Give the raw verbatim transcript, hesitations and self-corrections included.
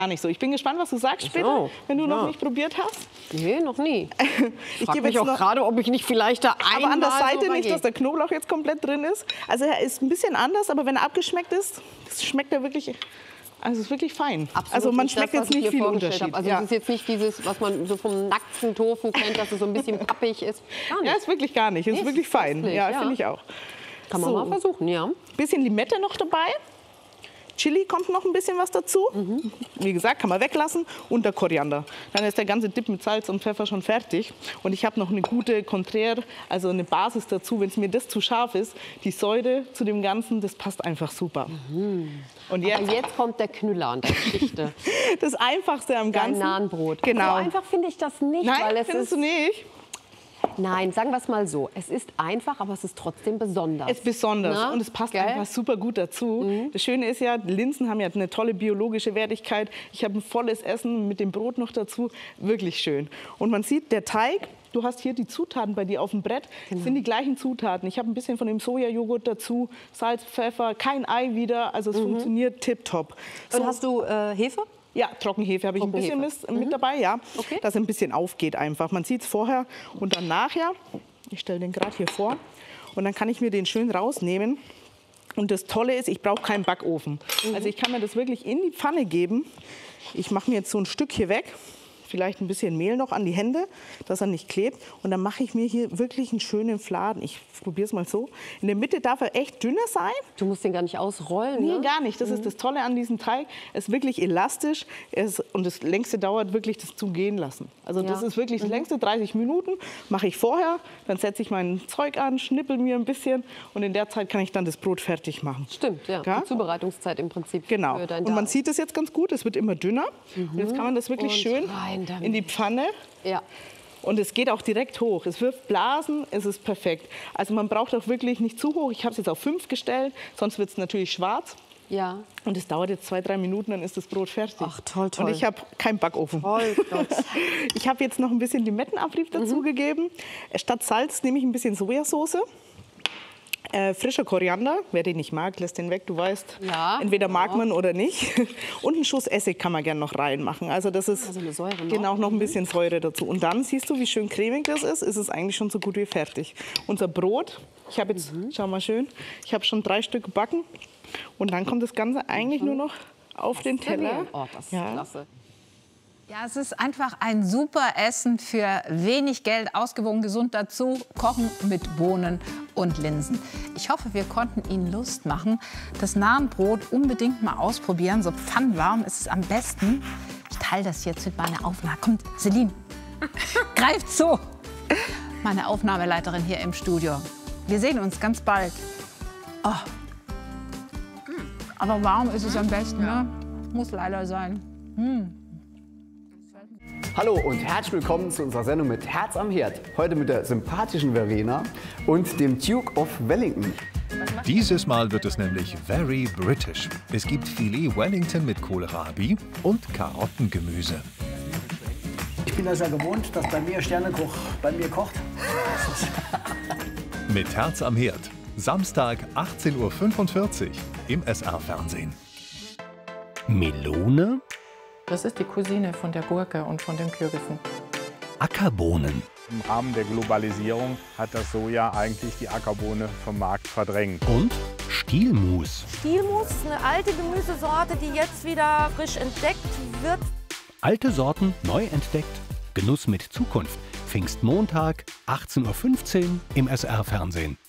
Gar nicht so. Ich bin gespannt, was du sagst später, so. wenn du Ja. noch nicht probiert hast. Nee, noch nie. Ich frage gebe mich jetzt auch noch, gerade, ob ich nicht vielleicht da einmal aber an der Seite so nicht, reingehe. dass der Knoblauch jetzt komplett drin ist. Also er ist ein bisschen anders, aber wenn er abgeschmeckt ist, schmeckt er wirklich, also es ist wirklich fein. Absolut also man nicht schmeckt das, was jetzt ich nicht mir viel vorgestellt Unterschied. habe. Also ja. es ist jetzt nicht dieses, was man so vom nackten Tofu kennt, dass es so ein bisschen pappig ist. Gar nicht. Ja, ist wirklich gar nicht. Ist Nee, wirklich ist fein. köstlich, Ja, ja. finde ich auch. Kann man So. mal versuchen, ja. Bisschen Limette noch dabei. Chili kommt noch ein bisschen was dazu. Mhm. Wie gesagt, kann man weglassen. Und der Koriander. Dann ist der ganze Dip mit Salz und Pfeffer schon fertig. Und ich habe noch eine gute Contraire, also eine Basis dazu. Wenn es mir das zu scharf ist, die Säure zu dem Ganzen, das passt einfach super. Mhm. Und Aber jetzt, jetzt kommt der Knüller an der Geschichte. das Einfachste am Dein Ganzen. Nahenbrot. Genau. So einfach finde ich das nicht. Nein, weil es findest ist, du nicht? Nein, sagen wir es mal so. Es ist einfach, aber es ist trotzdem besonders. Es ist besonders Na? und es passt Gell? einfach super gut dazu. Mhm. Das Schöne ist ja, Linsen haben ja eine tolle biologische Wertigkeit. Ich habe ein volles Essen mit dem Brot noch dazu. Wirklich schön. Und man sieht, der Teig, du hast hier die Zutaten bei dir auf dem Brett, Genau. sind die gleichen Zutaten. Ich habe ein bisschen von dem Sojajoghurt dazu, Salz, Pfeffer, kein Ei wieder. Also es Mhm. funktioniert tipptopp. Und hast du äh, Hefe? Ja, Trockenhefe habe ich ein bisschen Trockenhefe. mit, mit dabei, ja. Okay. Dass es ein bisschen aufgeht einfach. Man sieht es vorher und dann nachher. Ich stelle den gerade hier vor. Und dann kann ich mir den schön rausnehmen. Und das Tolle ist, ich brauche keinen Backofen. Mhm. Also ich kann mir das wirklich in die Pfanne geben. Ich mache mir jetzt so ein Stück hier weg. Vielleicht ein bisschen Mehl noch an die Hände, dass er nicht klebt. Und dann mache ich mir hier wirklich einen schönen Fladen. Ich probiere es mal so. In der Mitte darf er echt dünner sein. Du musst den gar nicht ausrollen, Nee, ne? gar nicht. Das ist das Tolle an diesem Teig. Er ist wirklich elastisch. Er ist, und das längste dauert wirklich das Zugehen lassen. Also das Ja. ist wirklich das längste, dreißig Minuten. Mache ich vorher, dann setze ich mein Zeug an, schnippel mir ein bisschen. Und in der Zeit kann ich dann das Brot fertig machen. Stimmt, ja. Ja? Die Zubereitungszeit im Prinzip. Genau. Für dein Und man Darm. sieht es jetzt ganz gut. Es wird immer dünner. Und jetzt kann man das wirklich Und schön rein damit. in die Pfanne. Ja. Und es geht auch direkt hoch. Es wirft Blasen, es ist perfekt. Also man braucht auch wirklich nicht zu hoch. Ich habe es jetzt auf fünf gestellt, sonst wird es natürlich schwarz. Ja. Und es dauert jetzt zwei, drei Minuten, dann ist das Brot fertig. Ach, toll, toll. Und ich habe keinen Backofen. Toll, toll. Ich habe jetzt noch ein bisschen Limettenabrieb dazu gegeben. Statt Salz nehme ich ein bisschen Sojasauce. Äh, frischer Koriander, wer den nicht mag, lässt den weg, du weißt. Ja, Entweder mag ja. man oder nicht. Und einen Schuss Essig kann man gerne noch reinmachen. Also das ist Also eine Säure noch. genau noch ein bisschen Säure dazu. Und dann siehst du, wie schön cremig das ist. Ist es eigentlich schon so gut wie fertig. Unser Brot, ich habe jetzt, Mhm. schau mal schön, ich habe schon drei Stück gebacken. Und dann kommt das Ganze eigentlich nur noch auf den Teller. Oh, das ist Ja. klasse. Ja, es ist einfach ein super Essen für wenig Geld, ausgewogen, gesund dazu. Kochen mit Bohnen und Linsen. Ich hoffe, wir konnten Ihnen Lust machen. Das Nahenbrot unbedingt mal ausprobieren. So pfannenwarm ist es am besten. Ich teile das jetzt mit meiner Aufnahme. Kommt, Celine, greift zu. Meine Aufnahmeleiterin hier im Studio. Wir sehen uns ganz bald. Oh. Aber warm ist es am besten, ne? Muss leider sein. Hallo und herzlich willkommen zu unserer Sendung mit Herz am Herd. Heute mit der sympathischen Verena und dem Duke of Wellington. Dieses Mal wird es nämlich very British. Es gibt Filet Wellington mit Kohlrabi und Karottengemüse. Ich bin das ja gewohnt, dass bei mir Sternekoch bei mir kocht. Mit Herz am Herd. Samstag achtzehn Uhr fünfundvierzig im S R-Fernsehen. Melone, Das ist die Cousine von der Gurke und von den Kürbissen. Ackerbohnen Im Rahmen der Globalisierung hat das Soja eigentlich die Ackerbohne vom Markt verdrängt. und Stielmus. Stielmus ist eine alte Gemüsesorte, die jetzt wieder frisch entdeckt wird. Alte Sorten neu entdeckt. Genuss mit Zukunft. Pfingstmontag, achtzehn Uhr fünfzehn im S R-Fernsehen.